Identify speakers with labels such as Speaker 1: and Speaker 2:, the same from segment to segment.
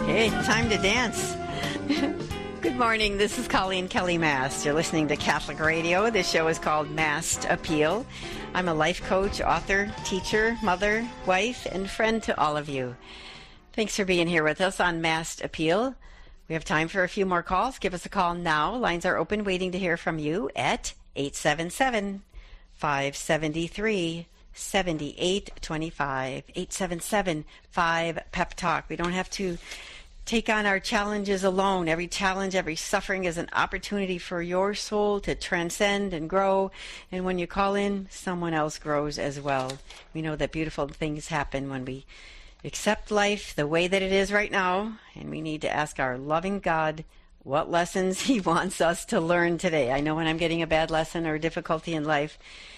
Speaker 1: Hey, time to dance. Good morning. This is Colleen Kelly Mast. You're listening to Catholic Radio. This show is called Mast Appeal. I'm a life coach, author, teacher, mother, wife, and friend to all of you. Thanks for being here with us on Mast Appeal. We have time for a few more calls. Give us a call now. Lines are open, waiting to hear from you at 877-573-7825. 877-5-PEP-TALK. We don't have to take on our challenges alone. Every challenge, every suffering is an opportunity for your soul to transcend and grow. And when you call in, someone else grows as well. We know that beautiful things happen when we accept life the way that it is right now. And we need to ask our loving God what lessons He wants us to learn today. I know when I'm getting a bad lesson or difficulty in life,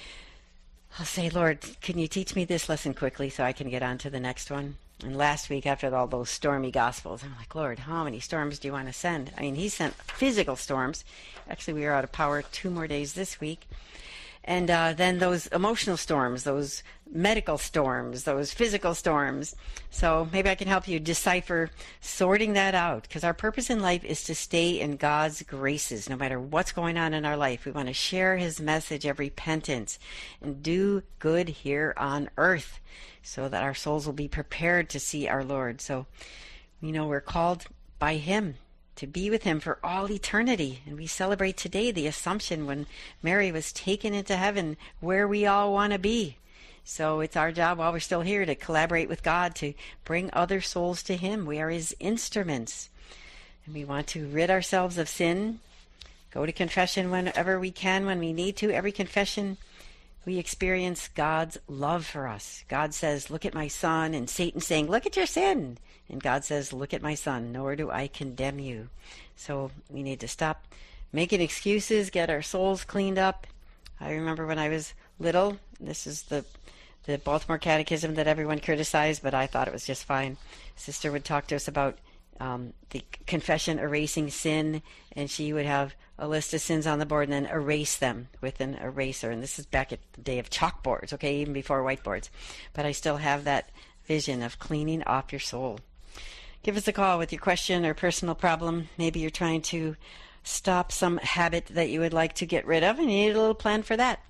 Speaker 1: I'll say, Lord, can you teach me this lesson quickly so I can get on to the next one? And last week, after all those stormy gospels, I'm like, Lord, how many storms do you want to send? I mean, He sent physical storms. Actually, we were out of power 2 more days this week. And then those emotional storms, those medical storms, those physical storms. So maybe I can help you decipher sorting that out, because our purpose in life is to stay in God's graces no matter what's going on in our life. We want to share His message of repentance and do good here on earth so that our souls will be prepared to see our Lord. So we know we're called by Him to be with Him for all eternity. And we celebrate today the Assumption, when Mary was taken into heaven, where we all want to be. So it's our job while we're still here to collaborate with God to bring other souls to Him. We are His instruments. And we want to rid ourselves of sin, go to confession whenever we can, when we need to. Every confession, we experience God's love for us. God says, look at my son, and Satan saying, look at your sin. And God says, look at my son, nor do I condemn you. So we need to stop making excuses, get our souls cleaned up. I remember when I was little, this is the Baltimore Catechism that everyone criticized, but I thought it was just fine. Sister would talk to us about the confession erasing sin, and she would have a list of sins on the board and then erase them with an eraser. And this is back at the day of chalkboards, okay, even before whiteboards. But I still have that vision of cleaning off your soul. Give us a call with your question or personal problem. Maybe you're trying to stop some habit that you would like to get rid of, and you need a little plan for that.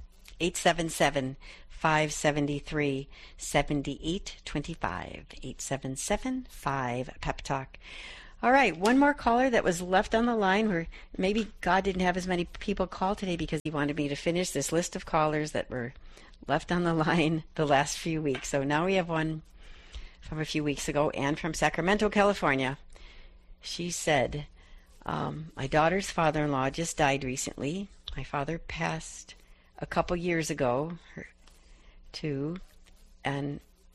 Speaker 1: 877-573-7825. 877-5-PEP-TALK. All right, one more caller that was left on the line, where maybe God didn't have as many people call today because He wanted me to finish this list of callers that were left on the line the last few weeks. So now we have one from a few weeks ago, Anne from Sacramento, California. She said, my daughter's father-in-law just died recently. My father passed a couple years ago, too, and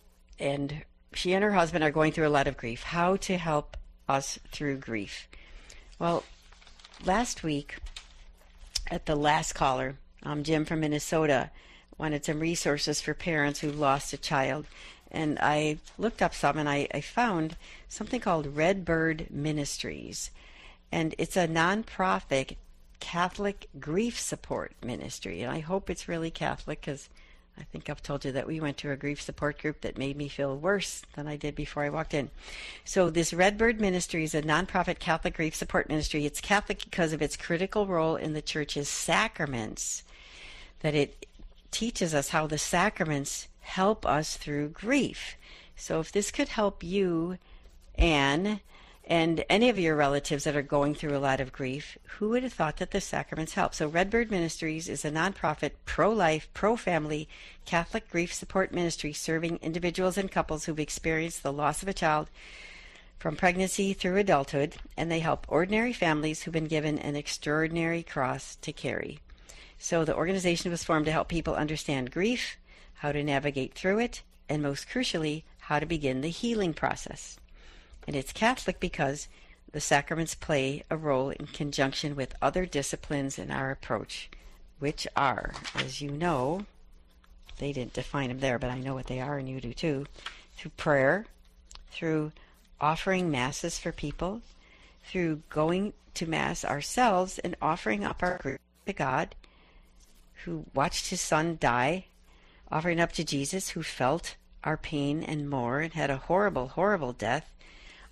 Speaker 1: she and her husband are going through a lot of grief. How to help us through grief? Well, last week, at the last caller, Jim from Minnesota wanted some resources for parents who lost a child. And I looked up some, and I found something called Redbird Ministries. And it's a nonprofit Catholic grief support ministry. And I hope it's really Catholic, because I think I've told you that we went to a grief support group that made me feel worse than I did before I walked in. So this Redbird Ministry is a nonprofit Catholic grief support ministry. It's Catholic because of its critical role in the Church's sacraments, that it teaches us how the sacraments help us through grief. So if this could help you, Anne, and any of your relatives that are going through a lot of grief, who would have thought that the sacraments help? So Redbird Ministries is a nonprofit, pro-life, pro-family Catholic grief support ministry serving individuals and couples who've experienced the loss of a child from pregnancy through adulthood, and they help ordinary families who've been given an extraordinary cross to carry. So the organization was formed to help people understand grief, how to navigate through it, and most crucially, how to begin the healing process. And it's Catholic because the sacraments play a role in conjunction with other disciplines in our approach, which are, as you know, they didn't define them there, but I know what they are, and you do too, through prayer, through offering masses for people, through going to Mass ourselves and offering up our grief to God, who watched His Son die, offering up to Jesus, who felt our pain and more and had a horrible, horrible death,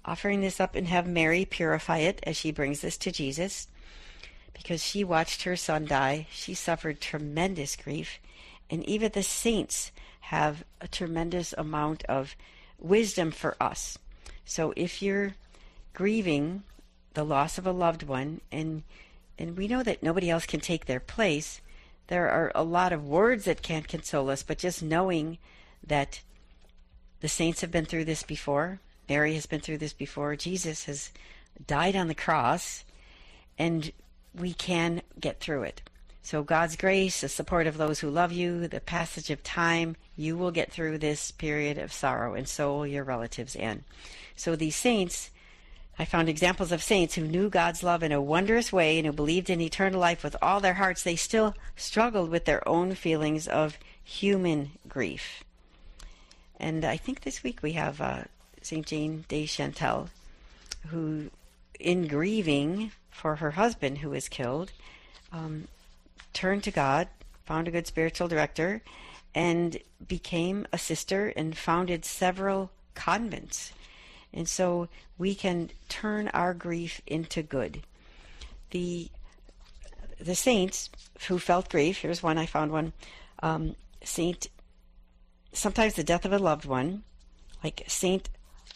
Speaker 1: offering this up and have Mary purify it as she brings this to Jesus. Because she watched her son die, she suffered tremendous grief. And even the saints have a tremendous amount of wisdom for us. So if you're grieving the loss of a loved one, and we know that nobody else can take their place, there are a lot of words that can't console us, but just knowing that the saints have been through this before, Mary has been through this before, Jesus has died on the cross, and we can get through it. So God's grace, the support of those who love you, the passage of time, you will get through this period of sorrow, and so will your relatives, Anne. So these saints, I found examples of saints who knew God's love in a wondrous way and who believed in eternal life with all their hearts. They still struggled with their own feelings of human grief. And I think this week we have St. Jane de Chantal, who, in grieving for her husband who was killed, turned to God, found a good spiritual director, and became a sister and founded several convents. And so we can turn our grief into good. The saints who felt grief, here's one, I found one, sometimes the death of a loved one, like Saint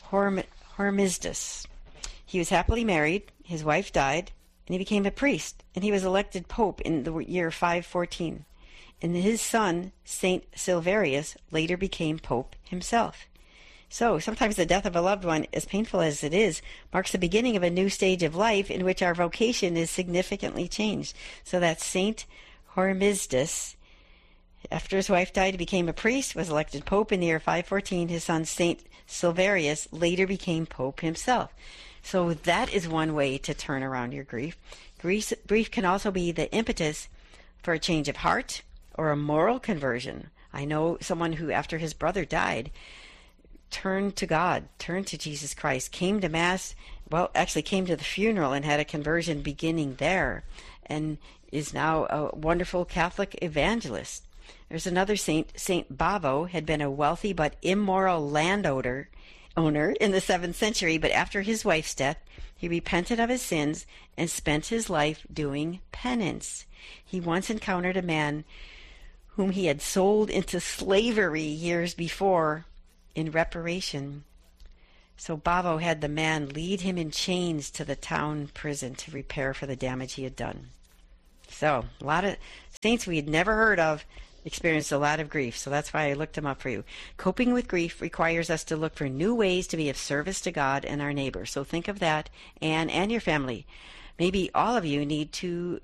Speaker 1: Hormisdas. He was happily married, his wife died, and he became a priest, and he was elected pope in the year 514. And his son, Saint Silverius, later became pope himself. So sometimes the death of a loved one, as painful as it is, marks the beginning of a new stage of life in which our vocation is significantly changed. So that Saint Hormisdas, after his wife died, he became a priest, was elected pope in the year 514. His son, Saint Silverius, later became pope himself. So that is one way to turn around your grief. Grief can also be the impetus for a change of heart or a moral conversion. I know someone who, after his brother died, turned to God, turned to Jesus Christ, came to Mass, well, actually came to the funeral and had a conversion beginning there, and is now a wonderful Catholic evangelist. There's another saint, Saint Bavo, had been a wealthy but immoral landowner in the 7th century, but after his wife's death, he repented of his sins and spent his life doing penance. He once encountered a man whom he had sold into slavery years before in reparation. So Bavo had the man lead him in chains to the town prison to repair for the damage he had done. So a lot of saints we had never heard of experienced a lot of grief, so that's why I looked them up for you. Coping with grief requires us to look for new ways to be of service to God and our neighbor. So think of that, Anne, and your family. Maybe all of you need to,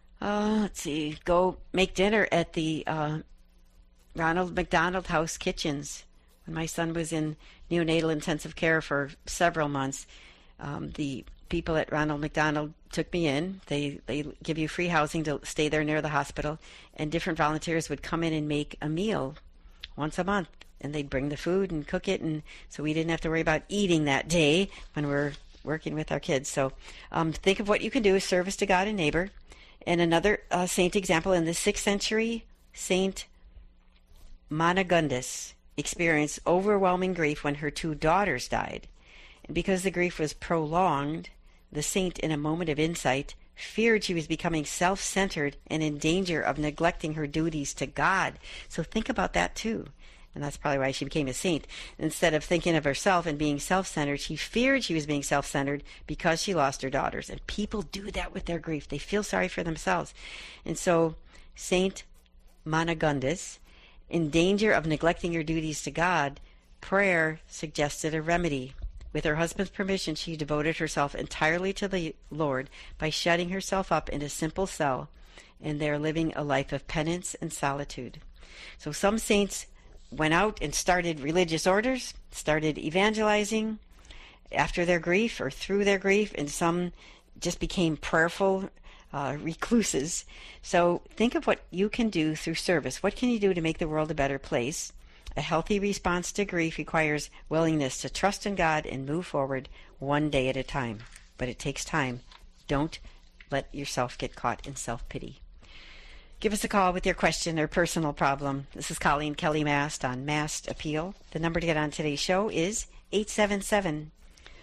Speaker 1: go make dinner at the Ronald McDonald House Kitchens. When my son was in neonatal intensive care for several months, the people at Ronald McDonald took me in. They give you free housing to stay there near the hospital, and different volunteers would come in and make a meal once a month, and they'd bring the food and cook it, and so we didn't have to worry about eating that day when we're working with our kids. So think of what you can do as service to God and neighbor. And another saint example, in the 6th century, Saint Managundis experienced overwhelming grief when her 2 daughters died. And because the grief was prolonged, the saint, in a moment of insight, feared she was becoming self-centered and in danger of neglecting her duties to God. So think about that too. And that's probably why she became a saint. Instead of thinking of herself and being self-centered, she feared she was being self-centered because she lost her daughters. And people do that with their grief. They feel sorry for themselves. And so Saint Managundis, in danger of neglecting her duties to God, prayer suggested a remedy. With her husband's permission, she devoted herself entirely to the Lord by shutting herself up in a simple cell, and there living a life of penance and solitude. So some saints went out and started religious orders, started evangelizing after their grief or through their grief, and some just became prayerful recluses. So think of what you can do through service. What can you do to make the world a better place? A healthy response to grief requires willingness to trust in God and move forward one day at a time. But it takes time. Don't let yourself get caught in self-pity. Give us a call with your question or personal problem. This is Colleen Kelly Mast on Mast Appeal. The number to get on today's show is 877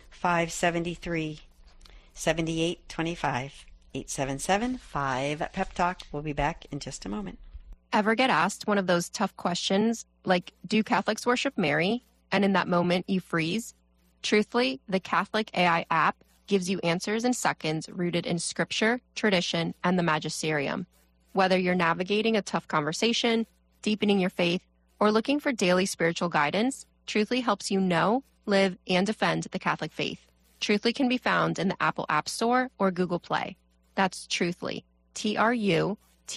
Speaker 1: 573 7825. 877-5 Pep Talk. We'll be back in just a moment.
Speaker 2: Ever get asked one of those tough questions like, do Catholics worship Mary? And in that moment you freeze? Truthfully, the Catholic AI app gives you answers in seconds rooted in scripture, tradition, and the magisterium. Whether you're navigating a tough conversation, deepening your faith, or looking for daily spiritual guidance, Truthfully helps you know, live, and defend the Catholic faith. Truthfully can be found in the Apple App Store or Google Play. That's Truthfully, Truthly.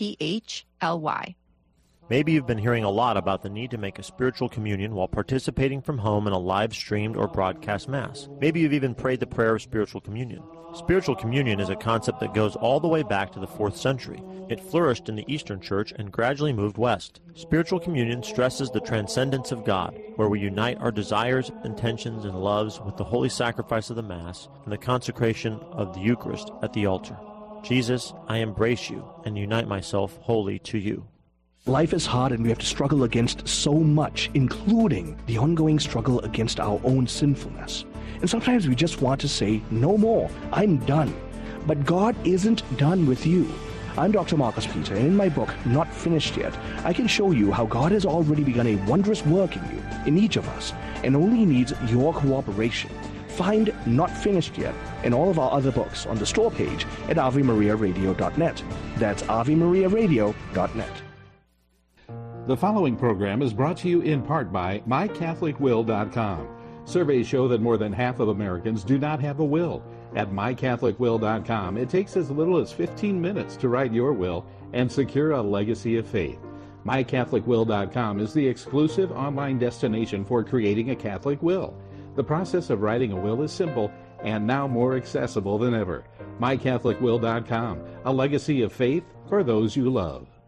Speaker 3: Maybe you've been hearing a lot about the need to make a spiritual communion while participating from home in a live-streamed or broadcast Mass. Maybe you've even prayed the prayer of spiritual communion. Spiritual communion is a concept that goes all the way back to the 4th century. It flourished in the Eastern Church and gradually moved west. Spiritual communion stresses the transcendence of God, where we unite our desires, intentions, and loves with the holy sacrifice of the Mass and the consecration of the Eucharist at the altar. Jesus, I embrace you and unite myself wholly to you.
Speaker 4: Life is hard and we have to struggle against so much, including the ongoing struggle against our own sinfulness. And sometimes we just want to say, no more, I'm done. But God isn't done with you. I'm Dr. Marcus Peter, and in my book, Not Finished Yet, I can show you how God has already begun a wondrous work in you, in each of us, and only needs your cooperation. Find Not Finished Yet and all of our other books on the store page at AveMariaRadio.net. That's AveMariaRadio.net.
Speaker 5: The following program is brought to you in part by MyCatholicWill.com. Surveys show that more than half of Americans do not have a will. At MyCatholicWill.com, it takes as little as 15 minutes to write your will and secure a legacy of faith. MyCatholicWill.com is the exclusive online destination for creating a Catholic will. The process of writing a will is simple and now more accessible than ever. MyCatholicWill.com, a legacy of faith for those you love.